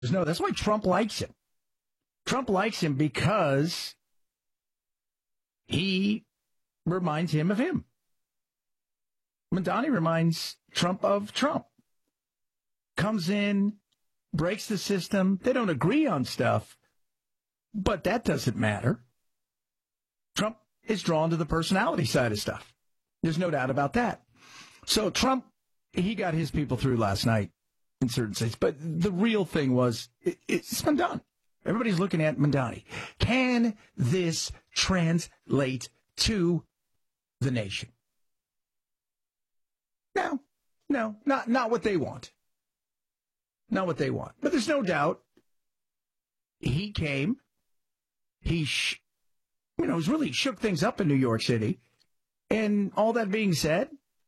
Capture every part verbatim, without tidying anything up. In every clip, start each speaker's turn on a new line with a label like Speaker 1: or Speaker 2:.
Speaker 1: No, that's why Trump likes him. Trump likes him because he reminds him of him. Mamdani reminds Trump of Trump. Comes in, breaks the system. They don't agree on stuff, but that doesn't matter. Trump is drawn to the personality side of stuff. There's no doubt about that. So Trump, he got his people through last night in certain states. But the real thing was, it, it's been done. Everybody's looking at Mamdani. Can this translate to the nation? No, no, not, not what they want. Not what they want. But there's no doubt he came, he, sh- you know, really shook things up in New York City. And all that being said,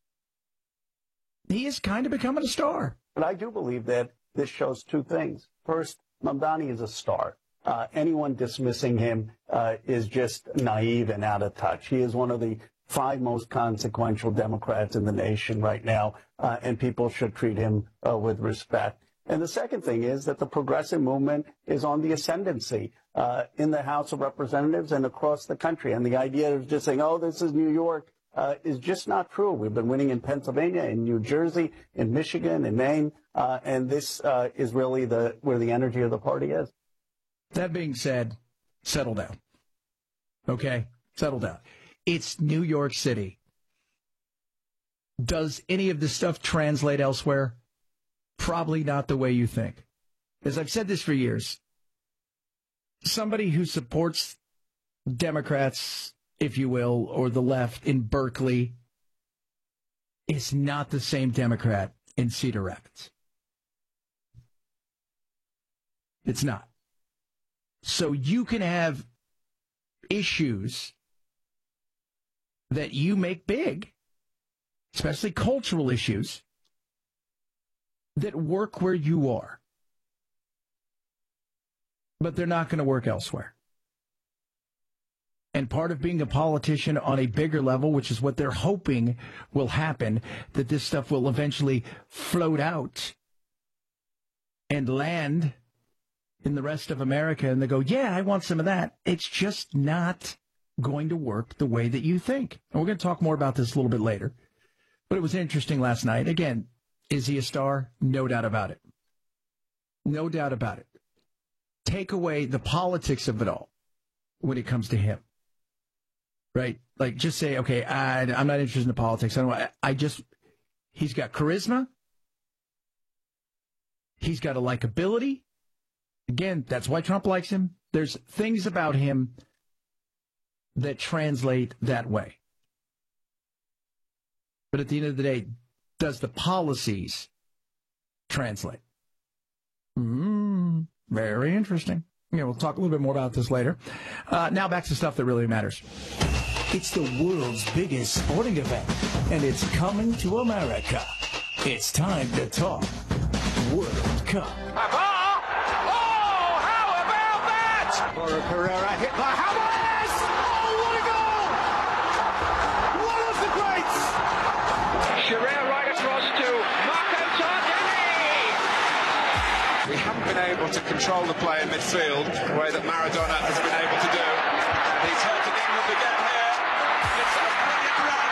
Speaker 1: he is kind of becoming a star.
Speaker 2: But I do believe that this shows two things. First, Mamdani is a star. Uh, anyone dismissing him uh, is just naive and out of touch. He is one of the five most consequential Democrats in the nation right now, uh, and people should treat him uh, with respect. And the second thing is that the progressive movement is on the ascendancy uh, in the House of Representatives and across the country. And the idea of just saying, oh, this is New York, uh, is just not true. We've been winning in Pennsylvania, in New Jersey, in Michigan, in Maine, uh, and this uh, is really the where the energy of the party is.
Speaker 1: That being said, settle down. Okay? Settle down. It's New York City. Does any of this stuff translate elsewhere? Probably not the way you think. As I've said this for years, somebody who supports Democrats, if you will, or the left in Berkeley is not the same Democrat in Cedar Rapids. It's not. So you can have issues that you make big, especially cultural issues, that work where you are. But they're not going to work elsewhere. And part of being a politician on a bigger level, which is what they're hoping will happen, that this stuff will eventually float out and land in the rest of America, and they go, yeah, I want some of that. It's just not going to work the way that you think. And we're going to talk more about this a little bit later. But it was interesting last night. Again, is he a star? No doubt about it. No doubt about it. Take away the politics of it all when it comes to him. Right? Like, just say, okay, I, I'm not interested in the politics. I don't. I, I just, he's got charisma. He's got a likability. Again, that's why Trump likes him. There's things about him that translate that way. But at the end of the day, does the policies translate? Mm, very interesting. Yeah, we'll talk a little bit more about this later. Uh, now back to stuff that really matters.
Speaker 3: It's the world's biggest sporting event, and it's coming to America. It's time to talk World Cup.
Speaker 4: Oh, how about that? Laura Pereira hit by Hamas. Oh, what a goal! One of the greats. Sherrill right across to Marco Tardini. We haven't been able to control the play in midfield the way that Maradona has been able to do. And he's hurting England again here. It's a brilliant run.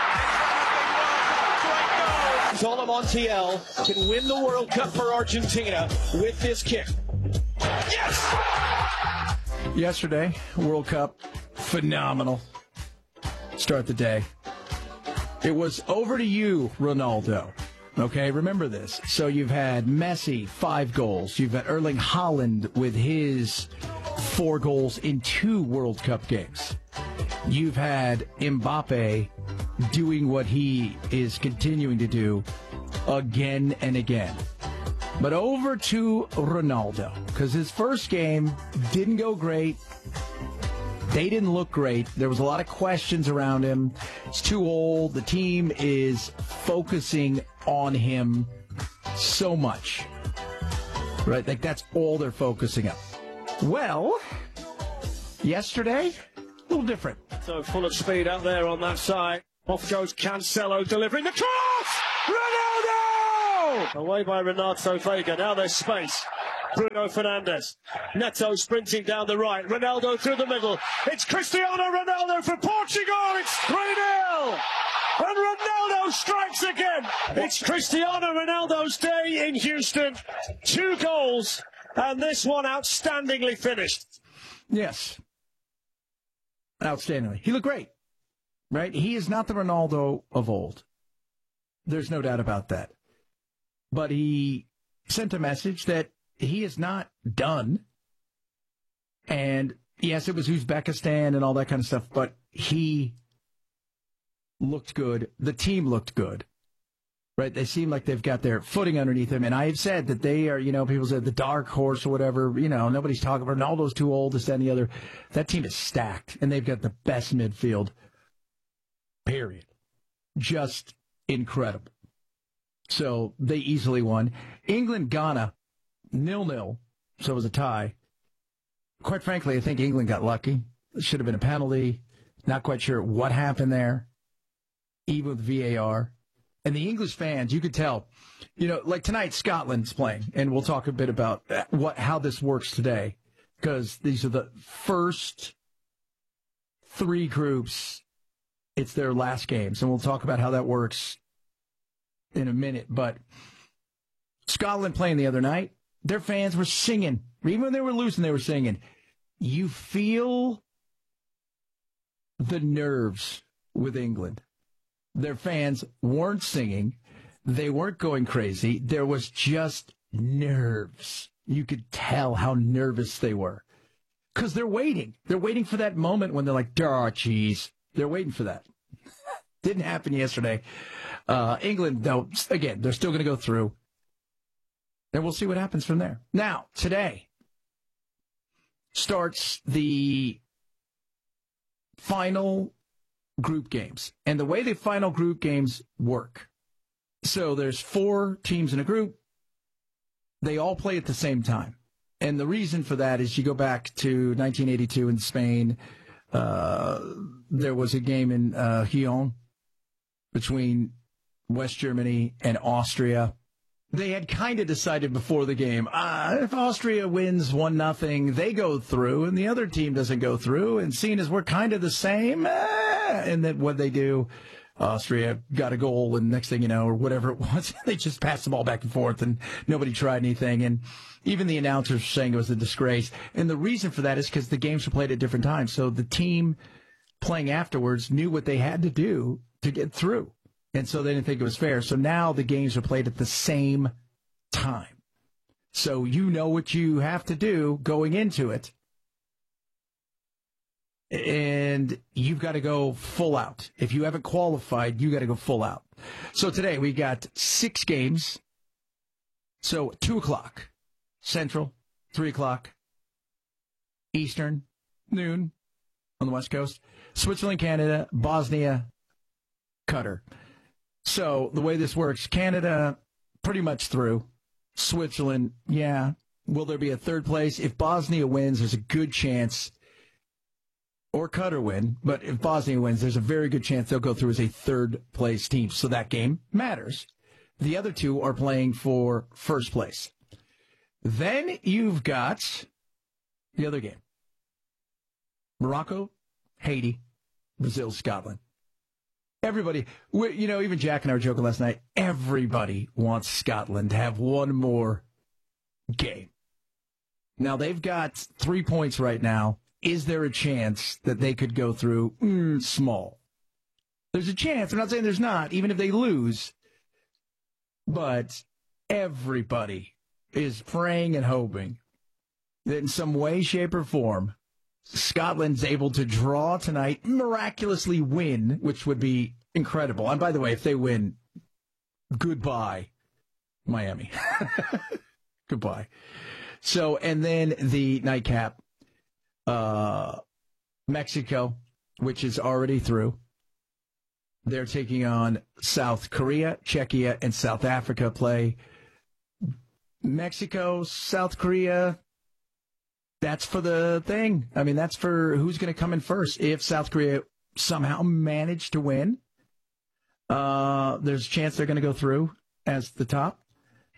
Speaker 4: It's one of the world's great goals. Zolo Montiel can win the World Cup for Argentina with this kick. Yes!
Speaker 1: Yesterday, World Cup, phenomenal. Start the day. It was over to you, Ronaldo. Okay, remember this. So you've had Messi, five goals. You've had Erling Haaland with his four goals in two World Cup games. You've had Mbappe doing what he is continuing to do again and again. But over to Ronaldo, because his first game didn't go great. They didn't look great. There was a lot of questions around him. He's too old. The team is focusing on him so much. Right? Like, that's all they're focusing on. Well, yesterday, a little different.
Speaker 5: So full of speed out there on that side. Off goes Cancelo delivering the cross! Ronaldo! Away by Renato Vega. Now there's space. Bruno Fernandes. Neto sprinting down the right. Ronaldo through the middle. It's Cristiano Ronaldo for Portugal. It's three nil. And Ronaldo strikes again. It's Cristiano Ronaldo's day in Houston. Two goals. And this one outstandingly finished.
Speaker 1: Yes. Outstandingly. He looked great. Right? He is not the Ronaldo of old. There's no doubt about that. But he sent a message that he is not done. And yes, it was Uzbekistan and all that kind of stuff, but he looked good. The team looked good. Right? They seem like they've got their footing underneath them. And I have said that they are, you know, people said the dark horse or whatever. You know, nobody's talking about Ronaldo's too old, this, that, and the other. That team is stacked, and they've got the best midfield. Period. Just incredible. So they easily won. England, Ghana, nil-nil. So it was a tie. Quite frankly, I think England got lucky. It should have been a penalty. Not quite sure what happened there, even with V A R. And the English fans, you could tell, you know, like tonight, Scotland's playing. And we'll talk a bit about what how this works today, because these are the first three groups. It's their last games. And we'll talk about how that works in a minute. But Scotland playing the other night, their fans were singing. Even when they were losing, they were singing. You feel the nerves with England. Their fans weren't singing. They weren't going crazy. There was just nerves. You could tell how nervous they were. Because they're waiting. They're waiting for that moment when they're like, oh, geez. They're waiting for that. Didn't happen yesterday. Uh, England, though, again, they're still going to go through. And we'll see what happens from there. Now, today starts the final group games. And the way the final group games work. So there's four teams in a group. They all play at the same time. And the reason for that is you go back to nineteen eighty-two in Spain. Uh, there was a game in uh, Lyon between West Germany and Austria. They had kind of decided before the game, uh, if Austria wins one nothing, they go through, and the other team doesn't go through. And seeing as we're kind of the same, uh, and then what they do, Austria got a goal, and next thing you know, or whatever it was, they just passed the ball back and forth, and nobody tried anything. And even the announcers were saying it was a disgrace. And the reason for that is because the games were played at different times. So the team playing afterwards knew what they had to do to get through. And so they didn't think it was fair. So now the games are played at the same time. So you know what you have to do going into it. And you've got to go full out. If you haven't qualified, you got to go full out. So today we got six games. So two o'clock Central, three o'clock Eastern, noon on the West Coast. Switzerland, Canada, Bosnia, Qatar. So the way this works, Canada pretty much through. Switzerland, yeah. Will there be a third place? If Bosnia wins, there's a good chance. Or Qatar win, but if Bosnia wins, there's a very good chance they'll go through as a third-place team. So that game matters. The other two are playing for first place. Then you've got the other game. Morocco, Haiti, Brazil, Scotland. Everybody, you know, even Jack and I were joking last night, everybody wants Scotland to have one more game. Now, they've got three points right now. Is there a chance that they could go through? Mm, small. There's a chance. I'm not saying there's not, even if they lose. But everybody is praying and hoping that in some way, shape, or form, Scotland's able to draw tonight, miraculously win, which would be incredible. And by the way, if they win, goodbye, Miami. Goodbye. So, and then the nightcap. Uh, Mexico, which is already through. They're taking on South Korea, Czechia, and South Africa play. Mexico, South Korea, that's for the thing. I mean, that's for who's going to come in first. If South Korea somehow managed to win, uh, there's a chance they're going to go through as the top.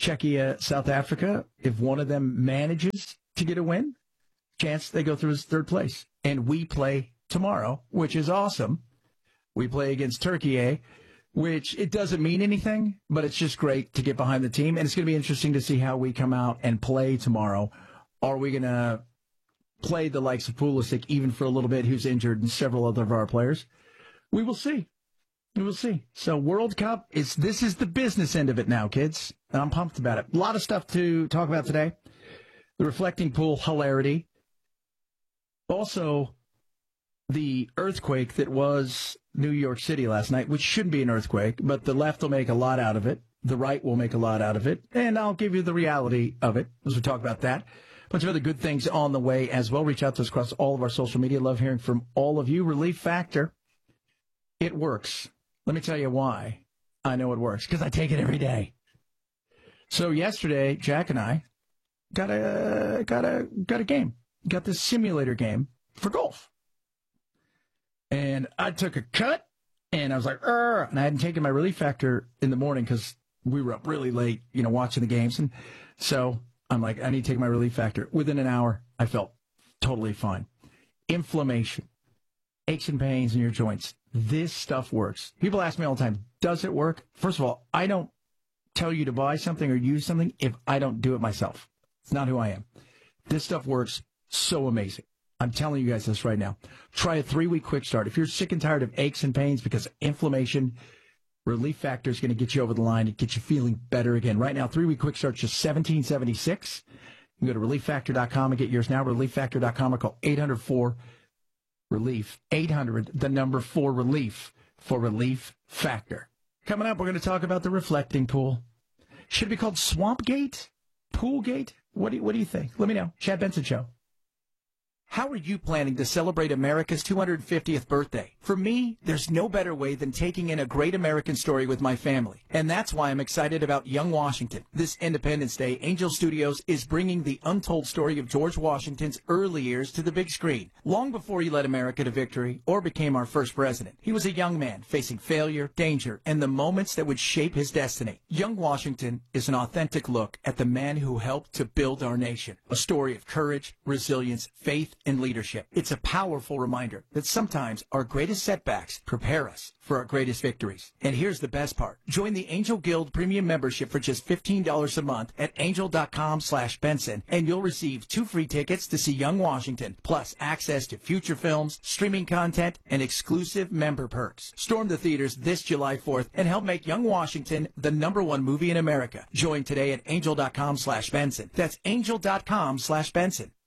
Speaker 1: Czechia, South Africa, if one of them manages to get a win, chance they go through as third place. And we play tomorrow, which is awesome. We play against Turkey, which it doesn't mean anything, but it's just great to get behind the team. And it's going to be interesting to see how we come out and play tomorrow. Are we going to play the likes of Pulisic even for a little bit, who's injured, and several other of our players? We will see. We will see. So World Cup, is this is the business end of it now, kids. And I'm pumped about it. A lot of stuff to talk about today. The reflecting pool hilarity. Also, the earthquake that was New York City last night, which shouldn't be an earthquake, but the left will make a lot out of it. The right will make a lot out of it. And I'll give you the reality of it as we talk about that. A bunch of other good things on the way as well. Reach out to us across all of our social media. Love hearing from all of you. Relief Factor. It works. Let me tell you why I know it works, because I take it every day. So yesterday, Jack and I got a got a got a game, got this simulator game for golf, and I took a cut, and I was like, Arr! And I hadn't taken my Relief Factor in the morning because we were up really late, you know, watching the games, and so I'm like, I need to take my Relief Factor. Within an hour, I felt totally fine. Inflammation, aches and pains in your joints. This stuff works. People ask me all the time, does it work? First of all, I don't tell you to buy something or use something if I don't do it myself. It's not who I am. This stuff works so amazing. I'm telling you guys this right now. Try a three-week quick start. If you're sick and tired of aches and pains because of inflammation, Relief Factor is going to get you over the line and get you feeling better again. Right now, three-week quick start is just seventeen seventy-six. You can go to relief factor dot com and get yours now. relief factor dot com or call eight hundred four relief. eight hundred, the number four relief for Relief Factor. Coming up, we're going to talk about the reflecting pool. Should it be called Swampgate? Poolgate? What do you, what do you think? Let me know. Chad Benson Show. How are you planning to celebrate America's two hundred fiftieth birthday? For me, there's no better way than taking in a great American story with my family. And that's why I'm excited about Young Washington. This Independence Day, Angel Studios is bringing the untold story of George Washington's early years to the big screen. Long before he led America to victory or became our first president, he was a young man facing failure, danger, and the moments that would shape his destiny. Young Washington is an authentic look at the man who helped to build our nation. A story of courage, resilience, faith, and leadership. It's a powerful reminder that sometimes our greatest setbacks prepare us for our greatest victories. And here's the best part. Join the Angel Guild Premium membership for just fifteen dollars a month at angel dot com slash Benson, and you'll receive two free tickets to see Young Washington, plus access to future films, streaming content, and exclusive member perks. Storm the theaters this July fourth and help make Young Washington the number one movie in America. Join today at angel dot com slash Benson. That's angel dot com slash Benson.